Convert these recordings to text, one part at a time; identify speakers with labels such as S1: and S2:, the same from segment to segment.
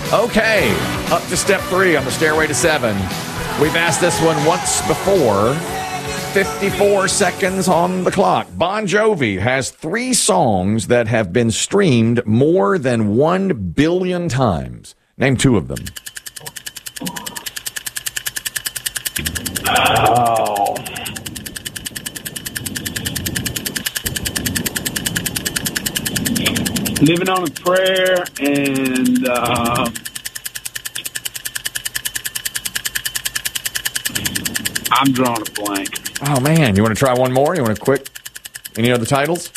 S1: Okay, up to step 3 on the stairway to 7. We've asked this one once before. 54 seconds on the clock. Bon Jovi has 3 songs that have been streamed more than 1 billion times. Name 2 of them.
S2: Oh. Living on a Prayer and I'm drawing a blank.
S1: Oh, man. You want to try one more? You want to quick? Any other titles?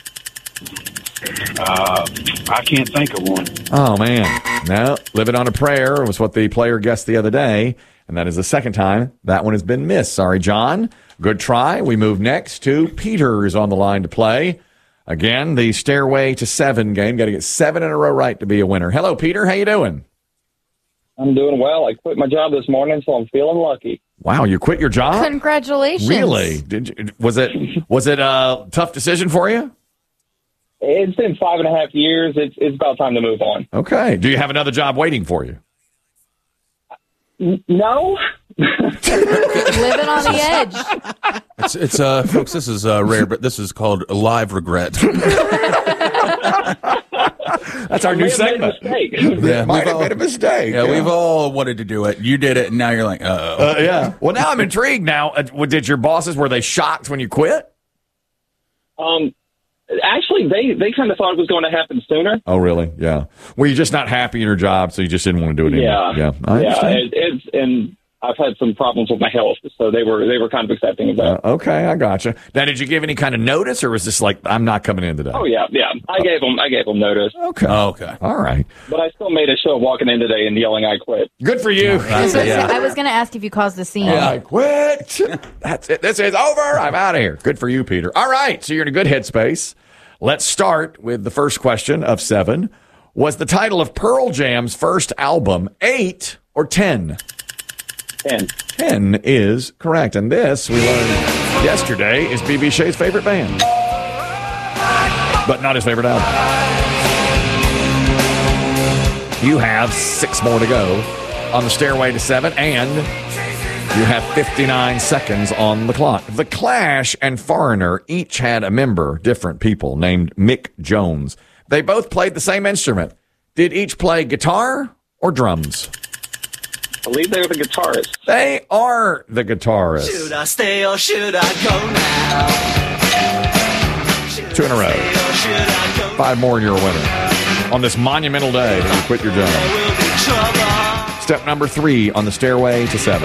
S2: I can't think of one.
S1: Oh, man. No. Living on a Prayer was what the player guessed the other day, and that is the second time that one has been missed. Sorry, John. Good try. We move next to Peter is on the line to play. Again, the Stairway to 7 game. Got to get 7 in a row right to be a winner. Hello, Peter. How you doing?
S3: I'm doing well. I quit my job this morning, so I'm feeling lucky.
S1: Wow, you quit your job?
S4: Congratulations.
S1: Really? Did you, was it a tough decision for you?
S3: It's been 5.5 years. It's about time to move on.
S1: Okay. Do you have another job waiting for you?
S3: No.
S4: Living on the edge.
S5: It's folks, this is rare, but this is called a live regret.
S1: That's our new segment.
S3: Yeah,
S1: Might have made a mistake.
S5: Yeah, we've all wanted to do it. You did it, and now you're like, uh-oh.
S1: Yeah. Well, now I'm intrigued. Now, did your bosses, were they shocked when you quit?
S3: Actually, they kind of thought it was going to happen sooner.
S1: Oh, really? Yeah. Were you just not happy in your job, so you just didn't want to do it anymore?
S3: Yeah.
S1: I understand.
S3: And I've had some problems with my health, so they were kind of accepting of that.
S1: Okay, I gotcha. Now, did you give any kind of notice, or was this like, I'm not coming in today?
S3: Oh yeah. I gave them notice.
S1: Okay.
S5: Oh, okay.
S1: All right.
S3: But I still made a show walking in today and yelling, "I quit."
S1: Good for you.
S4: I was going to ask if you caused the scene.
S1: I quit. That's it. This is over. I'm out of here. Good for you, Peter. All right. So you're in a good headspace. Let's start with the first question of 7. Was the title of Pearl Jam's first album 8 or 10?
S3: 10.
S1: 10 is correct. And this, we learned yesterday, is B.B. Shea's favorite band. But not his favorite album. You have 6 more to go on the stairway to 7, and you have 59 seconds on the clock. The Clash and Foreigner each had a member, different people, named Mick Jones. They both played the same instrument. Did each play guitar or drums?
S3: I believe they were the guitarists.
S1: They are the guitarists.
S6: Should I stay or should I go now?
S1: 2 in a row. 5 more and you're a winner. On this monumental day that you quit your job. Step number 3 on the stairway to 7.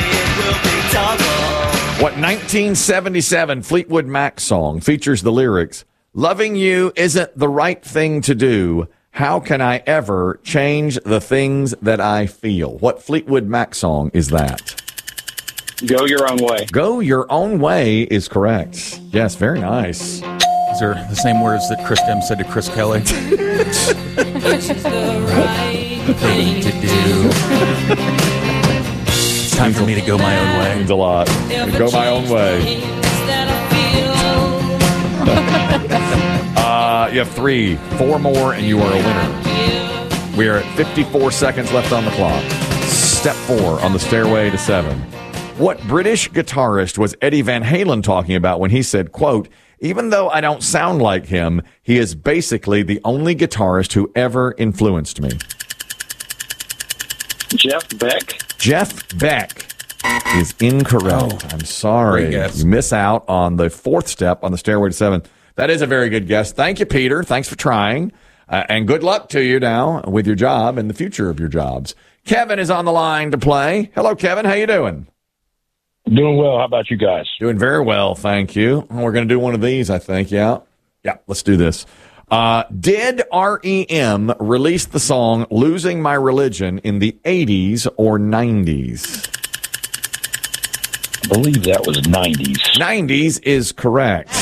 S1: What 1977 Fleetwood Mac song features the lyrics, "Loving you isn't the right thing to do. How can I ever change the things that I feel?" What Fleetwood Mac song is that?
S3: Go Your Own Way.
S1: Go Your Own Way is correct. Yes, very nice.
S5: These are the same words that Chris Dem said to Chris Kelly. Thing to do. It's time for me to go my own way.
S1: Means a lot. Go my own way. You have 3, 4 more, and you are a winner. We are at 54 seconds left on the clock. Step 4 on the stairway to 7. What British guitarist was Eddie Van Halen talking about when he said, quote, "Even though I don't sound like him, he is basically the only guitarist who ever influenced me"?
S3: Jeff Beck.
S1: Jeff Beck is incorrect. I'm sorry.
S5: Great guess.
S1: You miss out on the 4th step on the stairway to 7. That is a very good guess. Thank you, Peter. Thanks for trying. And good luck to you now with your job and the future of your jobs. Kevin is on the line to play. Hello, Kevin. How you doing?
S7: Doing well. How about you guys?
S1: Doing very well, thank you. We're going to do one of these, I think. Yeah, let's do this. Did REM release the song "Losing My Religion" in the 80s or 90s?
S7: I believe that was 90s.
S1: 90s is correct.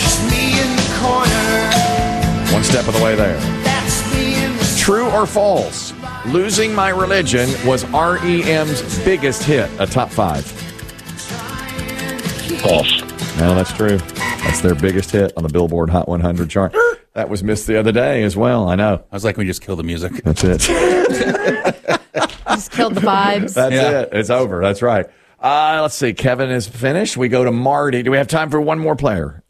S1: One step of the way there. True or false? "Losing My Religion" was REM's biggest hit, a top 5.
S7: False.
S1: No, that's true. That's their biggest hit on the Billboard Hot 100 chart. That was missed the other day as well. I know.
S5: I was like, we just kill the music.
S1: That's it.
S4: Just killed the vibes.
S1: That's it. It's over. That's right. Let's see. Kevin is finished. We go to Marty. Do we have time for one more player?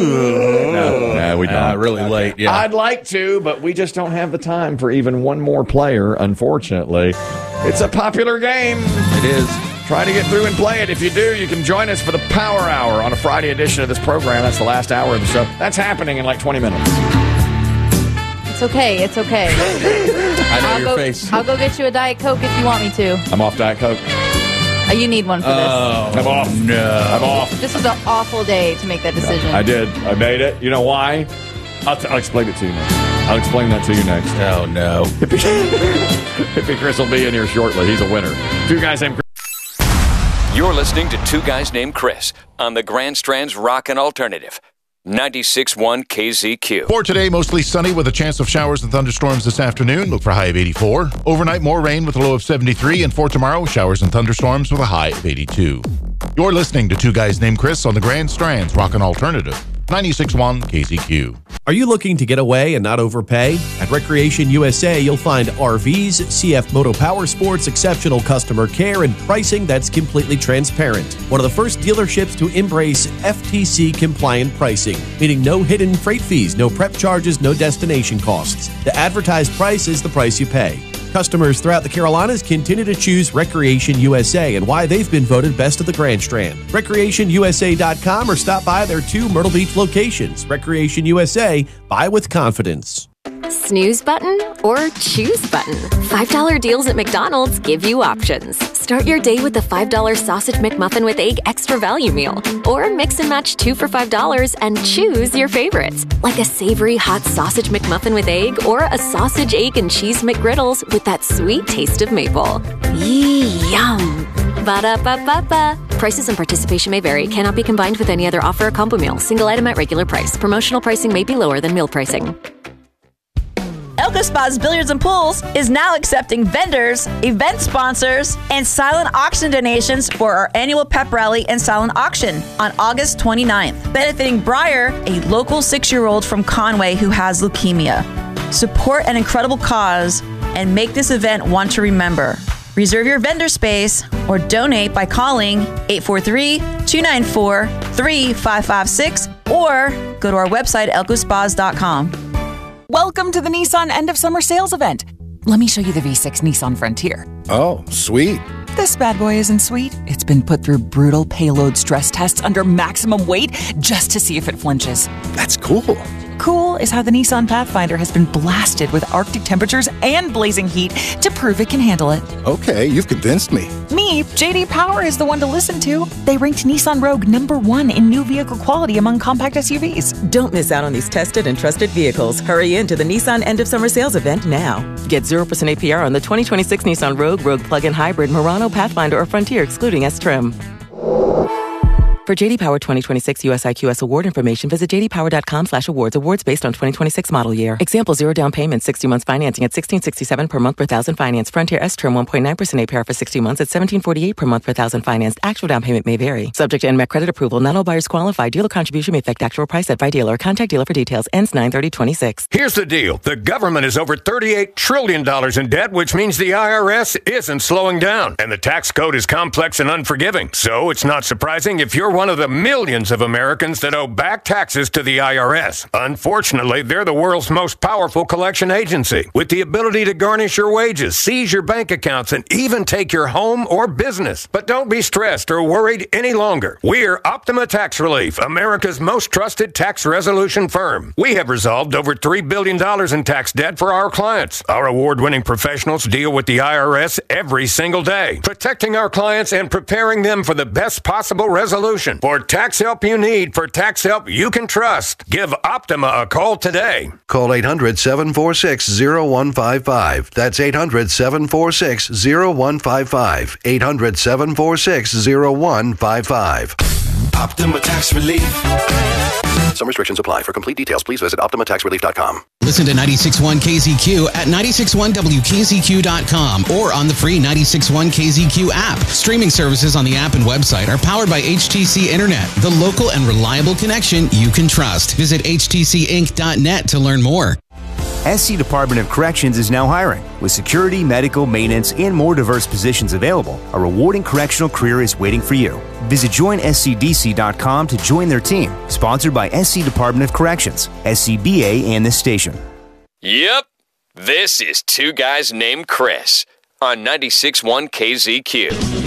S1: No, we don't.
S5: Really late. Yeah.
S1: I'd like to, but we just don't have the time for even one more player, unfortunately. It's a popular game.
S5: It is.
S1: Try to get through and play it. If you do, you can join us for the Power Hour on a Friday edition of this program. That's the last hour of the show. That's happening in like 20 minutes.
S4: It's okay. It's okay.
S5: I know your face.
S4: I'll go get you a Diet Coke if you want me to.
S1: I'm off Diet Coke.
S4: You need one for this.
S1: I'm off.
S5: No.
S1: I'm off.
S4: This was an awful day to make that decision.
S1: I did. I made it. You know why? I'll explain it to you next. I'll explain that to you next.
S5: Oh, no.
S1: Hippie Chris will be in here shortly. He's a winner. Two guys named Chris.
S8: You're listening to Two Guys Named Chris on the Grand Strand's Rockin' Alternative. 96.1 KZQ.
S9: For today, mostly sunny with a chance of showers and thunderstorms this afternoon. Look for a high of 84. Overnight, more rain with a low of 73. And for tomorrow, showers and thunderstorms with a high of 82. You're listening to Two Guys Named Chris on the Grand Strand's Rockin' Alternative. 96.1 KZQ.
S10: Are you looking to get away and not overpay? At Recreation USA, you'll find RVs, CF Moto Power Sports, exceptional customer care, and pricing that's completely transparent. One of the first dealerships to embrace FTC-compliant pricing, meaning no hidden freight fees, no prep charges, no destination costs. The advertised price is the price you pay. Customers throughout the Carolinas continue to choose Recreation USA and why they've been voted best of the Grand Strand. RecreationUSA.com or stop by their 2 Myrtle Beach locations. Recreation USA, buy with confidence.
S11: Snooze button or choose button? $5 deals at McDonald's give you options. Start your day with the $5 Sausage McMuffin with Egg Extra Value Meal. Or mix and match 2 for $5 and choose your favorites. Like a savory hot Sausage McMuffin with egg or a Sausage, Egg, and Cheese McGriddles with that sweet taste of maple. Yum! Ba-da-ba-ba-ba. Prices and participation may vary. Cannot be combined with any other offer or combo meal. Single item at regular price. Promotional pricing may be lower than meal pricing.
S12: Elko Spas Billiards and Pools is now accepting vendors, event sponsors, and silent auction donations for our annual pep rally and silent auction on August 29th, benefiting Briar, a local 6-year-old from Conway who has leukemia. Support an incredible cause and make this event one to remember. Reserve your vendor space or donate by calling 843-294-3556 or go to our website, elkospas.com.
S13: Welcome to the Nissan End of Summer Sales event. Let me show you the V6 Nissan Frontier.
S14: Oh, sweet.
S13: This bad boy isn't sweet. It's been put through brutal payload stress tests under maximum weight just to see if it flinches.
S14: That's cool.
S13: Cool is how the Nissan Pathfinder has been blasted with Arctic temperatures and blazing heat to prove it can handle it.
S14: Okay, you've convinced me.
S13: Me, JD Power is the one to listen to. They ranked Nissan Rogue #1 in new vehicle quality among compact SUVs.
S15: Don't miss out on these tested and trusted vehicles. Hurry into the Nissan End of Summer Sales event now. Get 0% APR on the 2026 Nissan Rogue, Rogue Plug-in Hybrid, Murano, Pathfinder, or Frontier, excluding S-Trim. For JD Power 2026 US IQS award information, visit jdpower.com/awards. Awards based on 2026 model year. Example, 0 down payment, 60 months financing at $1,667 per month per thousand finance. Frontier S-Term 1.9% APR for 60 months at $1,748 per month per thousand financed. Actual down payment may vary. Subject to NMET credit approval. Not all buyers qualify. Dealer contribution may affect actual price set by dealer. Contact dealer for details. Ends 9/30/26.
S16: Here's the deal. The government is over $38 trillion in debt, which means the IRS isn't slowing down. And the tax code is complex and unforgiving. So it's not surprising if you're one of the millions of Americans that owe back taxes to the IRS. Unfortunately, they're the world's most powerful collection agency, with the ability to garnish your wages, seize your bank accounts, and even take your home or business. But don't be stressed or worried any longer. We're Optima Tax Relief, America's most trusted tax resolution firm. We have resolved over $3 billion in tax debt for our clients. Our award-winning professionals deal with the IRS every single day, protecting our clients and preparing them for the best possible resolution. For tax help you need, for tax help you can trust, give Optima a call today.
S17: Call 800-746-0155. That's 800-746-0155. 800-746-0155.
S6: Optima Tax Relief.
S17: Some restrictions apply. For complete details, please visit OptimaTaxRelief.com.
S18: Listen to 96.1 KZQ at 961WKZQ.com or on the free 96.1 KZQ app. Streaming services on the app and website are powered by HTC Internet, the local and reliable connection you can trust. Visit htcinc.net to learn more.
S19: SC Department of Corrections is now hiring. With security, medical, maintenance, and more diverse positions available, a rewarding correctional career is waiting for you. Visit joinscdc.com to join their team. Sponsored by SC Department of Corrections, SCBA, and this station.
S8: Yep, this is Two Guys Named Chris on 96.1 KZQ.